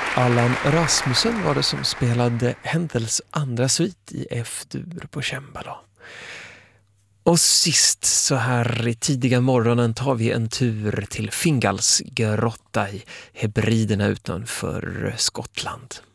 Allan Rasmussen var det som spelade Händels andra svit i F-dur på cembalo. Och sist så här i tidiga morgonen tar vi en tur till Fingalls grotta i Hebriderna utanför Skottland.